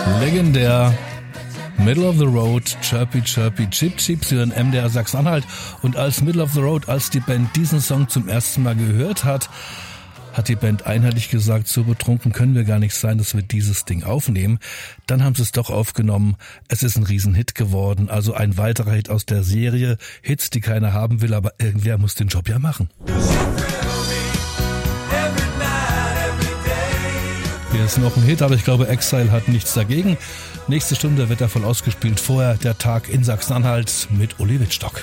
Legendär. Middle of the Road, Chirpy Chirpy Chip Chip, Sie hören MDR Sachsen-Anhalt. Und als Middle of the Road, als die Band diesen Song zum ersten Mal gehört hat, hat die Band einheitlich gesagt, so betrunken können wir gar nicht sein, dass wir dieses Ding aufnehmen. Dann haben sie es doch aufgenommen. Es ist ein Riesenhit geworden, also ein weiterer Hit aus der Serie. Hits, die keiner haben will, aber irgendwer muss den Job ja machen. Hier ist noch ein Hit, aber ich glaube, Exile hat nichts dagegen. Nächste Stunde wird er voll ausgespielt. Vorher der Tag in Sachsen-Anhalt mit Uli Wittstock.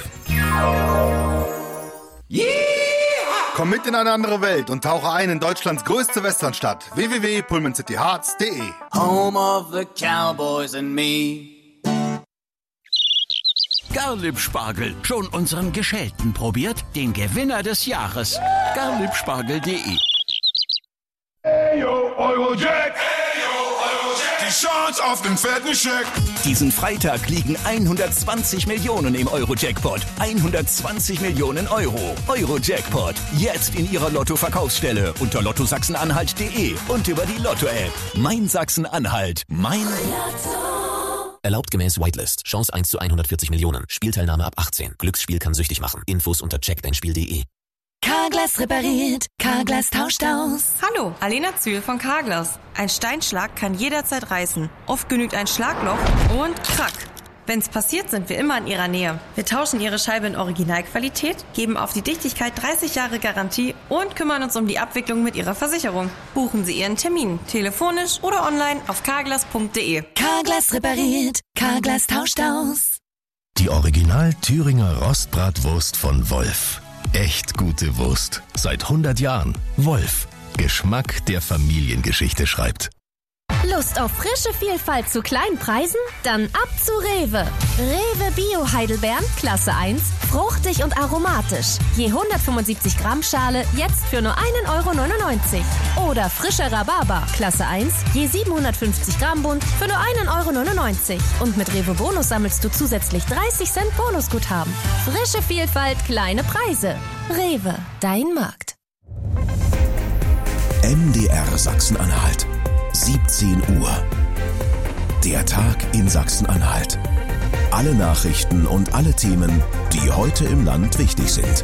Yeah! Komm mit in eine andere Welt und tauche ein in Deutschlands größte Westernstadt. www.pullmancityhearts.de Home of the Cowboys and me. Garlieb-Spargel, schon unseren Geschälten probiert? Den Gewinner des Jahres. Garliebspargel.de. Eyo, Eurojack! Die Chance auf den fetten Scheck! Diesen Freitag liegen 120 Millionen im Euro-Jackpot. 120 Millionen Euro. Euro-Jackpot. Jetzt in Ihrer Lotto-Verkaufsstelle unter lottosachsenanhalt.de und über die Lotto-App. Mein Sachsen-Anhalt. Mein Lotto. Erlaubt gemäß Whitelist. Chance 1 zu 140 Millionen. Spielteilnahme ab 18. Glücksspiel kann süchtig machen. Infos unter checkdeinspiel.de. Carglass repariert, Carglass tauscht aus. Hallo, Alena Zühl von Carglass. Ein Steinschlag kann jederzeit reißen. Oft genügt ein Schlagloch und krack. Wenn's passiert, sind wir immer in Ihrer Nähe. Wir tauschen Ihre Scheibe in Originalqualität, geben auf die Dichtigkeit 30 Jahre Garantie und kümmern uns um die Abwicklung mit Ihrer Versicherung. Buchen Sie Ihren Termin, telefonisch oder online auf carglass.de. Carglass repariert, Carglass tauscht aus. Die Original Thüringer Rostbratwurst von Wolf. Echt gute Wurst. Seit 100 Jahren. Wolf. Geschmack, der Familiengeschichte schreibt. Lust auf frische Vielfalt zu kleinen Preisen? Dann ab zu Rewe. Rewe Bio Heidelbeeren, Klasse 1, fruchtig und aromatisch. Je 175 Gramm Schale, jetzt für nur 1,99 €. Oder frischer Rhabarber, Klasse 1, je 750 Gramm Bund, für nur 1,99 €. Und mit Rewe Bonus sammelst du zusätzlich 30 Cent Bonusguthaben. Frische Vielfalt, kleine Preise. Rewe, dein Markt. MDR Sachsen-Anhalt. 17 Uhr. Der Tag in Sachsen-Anhalt. Alle Nachrichten und alle Themen, die heute im Land wichtig sind.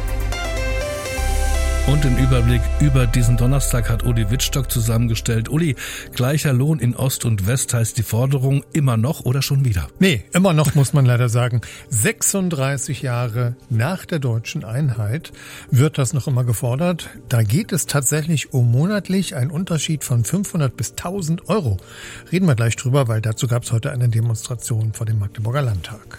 Und den Überblick über diesen Donnerstag hat Uli Wittstock zusammengestellt. Uli, gleicher Lohn in Ost und West heißt die Forderung immer noch oder schon wieder? Nee, immer noch muss man leider sagen. 36 Jahre nach der deutschen Einheit wird das noch immer gefordert. Da geht es tatsächlich um monatlich einen Unterschied von 500 bis 1000 €. Reden wir gleich drüber, weil dazu gab es heute eine Demonstration vor dem Magdeburger Landtag.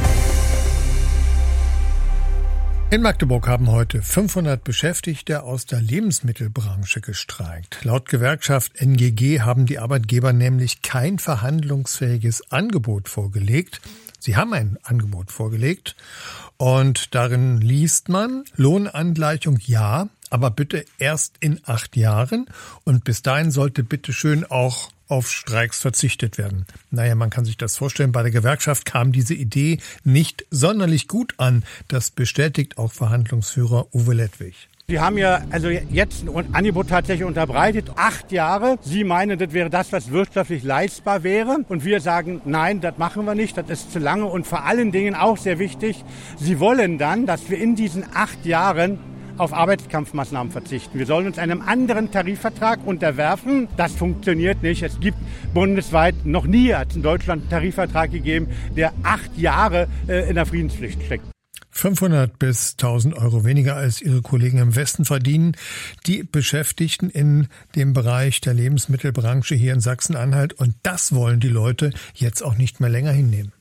In Magdeburg haben heute 500 Beschäftigte aus der Lebensmittelbranche gestreikt. Laut Gewerkschaft NGG haben die Arbeitgeber nämlich kein verhandlungsfähiges Angebot vorgelegt. Sie haben ein Angebot vorgelegt und darin liest man, Lohnangleichung ja, aber bitte erst in 8 Jahren und bis dahin sollte bitte schön auch auf Streiks verzichtet werden. Naja, man kann sich das vorstellen, bei der Gewerkschaft kam diese Idee nicht sonderlich gut an. Das bestätigt auch Verhandlungsführer Uwe Lettwig. Sie haben ja also jetzt ein Angebot tatsächlich unterbreitet. 8 Jahre. Sie meinen, das wäre das, was wirtschaftlich leistbar wäre. Und wir sagen, nein, das machen wir nicht. Das ist zu lange. Und vor allen Dingen auch sehr wichtig, Sie wollen dann, dass wir in diesen 8 Jahren auf Arbeitskampfmaßnahmen verzichten. Wir sollen uns einem anderen Tarifvertrag unterwerfen. Das funktioniert nicht. Es gibt bundesweit noch nie, hat es in Deutschland einen Tarifvertrag gegeben, der 8 Jahre in der Friedenspflicht steckt. 500 bis 1000 € weniger als ihre Kollegen im Westen verdienen die Beschäftigten in dem Bereich der Lebensmittelbranche hier in Sachsen-Anhalt. Und das wollen die Leute jetzt auch nicht mehr länger hinnehmen.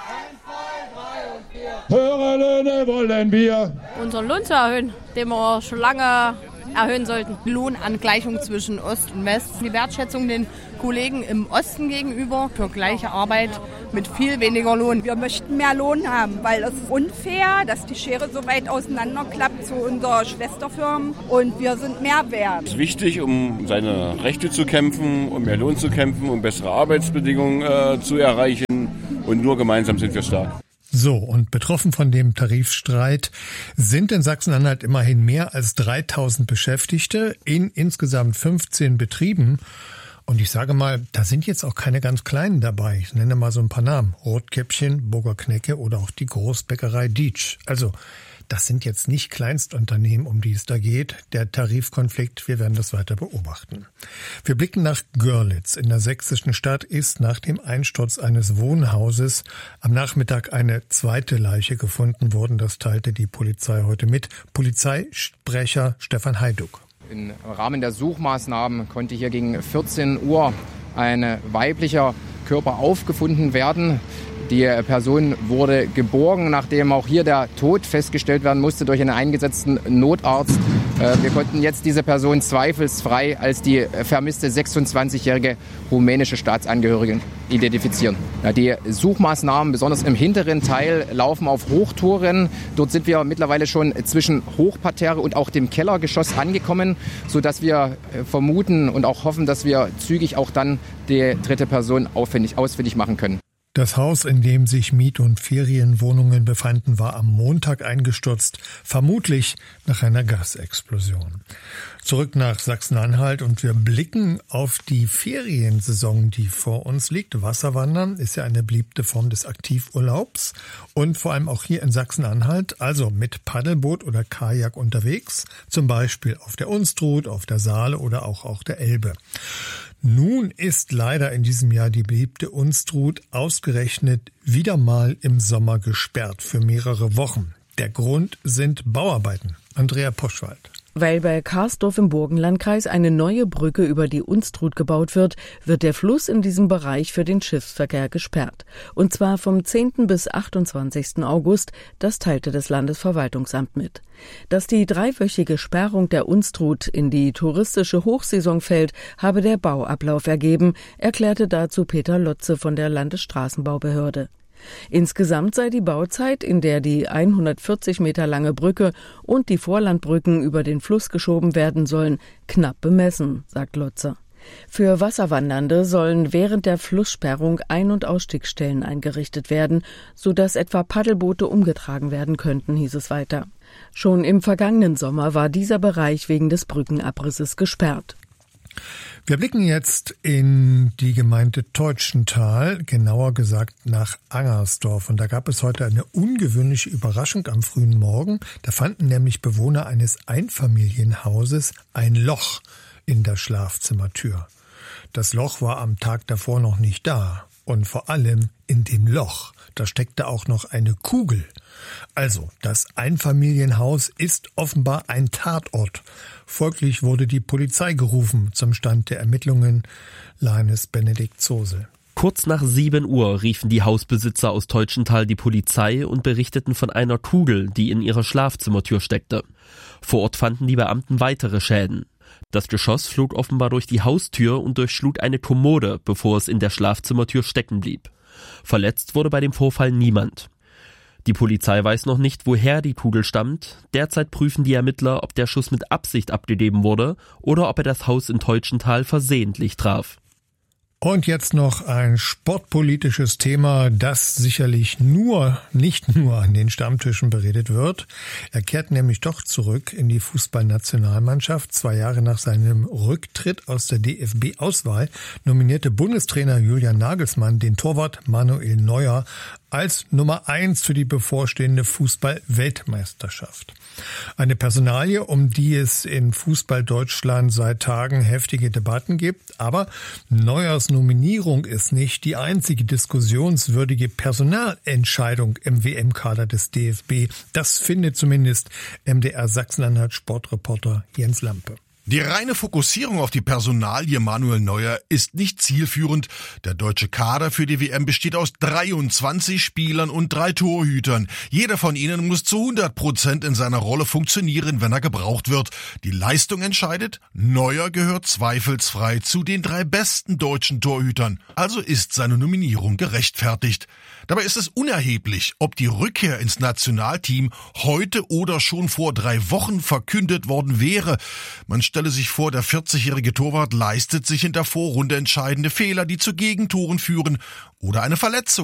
Höhere Löhne wollen wir. Unseren Lohn zu erhöhen, den wir schon lange erhöhen sollten. Lohnangleichung zwischen Ost und West. Die Wertschätzung den Kollegen im Osten gegenüber für gleiche Arbeit mit viel weniger Lohn. Wir möchten mehr Lohn haben, weil es ist unfair, dass die Schere so weit auseinanderklappt zu unseren Schwesterfirmen und wir sind mehr wert. Es ist wichtig, um seine Rechte zu kämpfen, um mehr Lohn zu kämpfen, um bessere Arbeitsbedingungen zu erreichen und nur gemeinsam sind wir stark. So, und betroffen von dem Tarifstreit sind in Sachsen-Anhalt immerhin mehr als 3000 Beschäftigte in insgesamt 15 Betrieben. Und ich sage mal, da sind jetzt auch keine ganz Kleinen dabei. Ich nenne mal so ein paar Namen. Rotkäppchen, Burger Knecke oder auch die Großbäckerei Dietsch. Also, das sind jetzt nicht Kleinstunternehmen, um die es da geht. Der Tarifkonflikt, wir werden das weiter beobachten. Wir blicken nach Görlitz. In der sächsischen Stadt ist nach dem Einsturz eines Wohnhauses am Nachmittag eine zweite Leiche gefunden worden. Das teilte die Polizei heute mit. Polizeisprecher Stefan Heiduck. Im Rahmen der Suchmaßnahmen konnte hier gegen 14 Uhr ein weiblicher Körper aufgefunden werden. Die Person wurde geborgen, nachdem auch hier der Tod festgestellt werden musste durch einen eingesetzten Notarzt. Wir konnten jetzt diese Person zweifelsfrei als die vermisste 26-jährige rumänische Staatsangehörige identifizieren. Die Suchmaßnahmen, besonders im hinteren Teil, laufen auf Hochtouren. Dort sind wir mittlerweile schon zwischen Hochparterre und auch dem Kellergeschoss angekommen, sodass wir vermuten und auch hoffen, dass wir zügig auch dann die dritte Person ausfindig machen können. Das Haus, in dem sich Miet- und Ferienwohnungen befanden, war am Montag eingestürzt, vermutlich nach einer Gasexplosion. Zurück nach Sachsen-Anhalt und wir blicken auf die Feriensaison, die vor uns liegt. Wasserwandern ist ja eine beliebte Form des Aktivurlaubs und vor allem auch hier in Sachsen-Anhalt, also mit Paddelboot oder Kajak unterwegs, zum Beispiel auf der Unstrut, auf der Saale oder auch auf der Elbe. Nun ist leider in diesem Jahr die beliebte Unstrut ausgerechnet wieder mal im Sommer gesperrt für mehrere Wochen. Der Grund sind Bauarbeiten. Andrea Poschwald. Weil bei Karsdorf im Burgenlandkreis eine neue Brücke über die Unstrut gebaut wird, wird der Fluss in diesem Bereich für den Schiffsverkehr gesperrt. Und zwar vom 10. bis 28. August, das teilte das Landesverwaltungsamt mit. Dass die 3-wöchige Sperrung der Unstrut in die touristische Hochsaison fällt, habe der Bauablauf ergeben, erklärte dazu Peter Lotze von der Landesstraßenbaubehörde. Insgesamt sei die Bauzeit, in der die 140 Meter lange Brücke und die Vorlandbrücken über den Fluss geschoben werden sollen, knapp bemessen, sagt Lotzer. Für Wasserwandernde sollen während der Flusssperrung Ein- und Ausstiegsstellen eingerichtet werden, sodass etwa Paddelboote umgetragen werden könnten, hieß es weiter. Schon im vergangenen Sommer war dieser Bereich wegen des Brückenabrisses gesperrt. Wir blicken jetzt in die Gemeinde Teutschenthal, genauer gesagt nach Angersdorf. Und da gab es heute eine ungewöhnliche Überraschung am frühen Morgen. Da fanden nämlich Bewohner eines Einfamilienhauses ein Loch in der Schlafzimmertür. Das Loch war am Tag davor noch nicht da. Und vor allem in dem Loch, da steckte auch noch eine Kugel. Also, das Einfamilienhaus ist offenbar ein Tatort. Folglich wurde die Polizei gerufen zum Stand der Ermittlungen. Lanes Benedikt Zosel. Kurz nach 7 Uhr riefen die Hausbesitzer aus Teutschenthal die Polizei und berichteten von einer Kugel, die in ihrer Schlafzimmertür steckte. Vor Ort fanden die Beamten weitere Schäden. Das Geschoss flog offenbar durch die Haustür und durchschlug eine Kommode, bevor es in der Schlafzimmertür stecken blieb. Verletzt wurde bei dem Vorfall niemand. Die Polizei weiß noch nicht, woher die Kugel stammt. Derzeit prüfen die Ermittler, ob der Schuss mit Absicht abgegeben wurde oder ob er das Haus in Teutschenthal versehentlich traf. Und jetzt noch ein sportpolitisches Thema, das sicherlich nicht nur an den Stammtischen beredet wird. Er kehrt nämlich doch zurück in die Fußballnationalmannschaft. 2 Jahre nach seinem Rücktritt aus der DFB-Auswahl nominierte Bundestrainer Julian Nagelsmann den Torwart Manuel Neuer als Nummer 1 für die bevorstehende Fußball-Weltmeisterschaft. Eine Personalie, um die es in Fußball-Deutschland seit Tagen heftige Debatten gibt. Aber Neuers Nominierung ist nicht die einzige diskussionswürdige Personalentscheidung im WM-Kader des DFB. Das findet zumindest MDR Sachsen-Anhalt Sportreporter Jens Lampe. Die reine Fokussierung auf die Personalie Manuel Neuer ist nicht zielführend. Der deutsche Kader für die WM besteht aus 23 Spielern und 3 Torhütern. Jeder von ihnen muss zu 100% in seiner Rolle funktionieren, wenn er gebraucht wird. Die Leistung entscheidet. Neuer gehört zweifelsfrei zu den 3 besten deutschen Torhütern. Also ist seine Nominierung gerechtfertigt. Dabei ist es unerheblich, ob die Rückkehr ins Nationalteam heute oder schon vor 3 Wochen verkündet worden wäre. Man stelle sich vor, der 40-jährige Torwart leistet sich in der Vorrunde entscheidende Fehler, die zu Gegentoren führen, oder eine Verletzung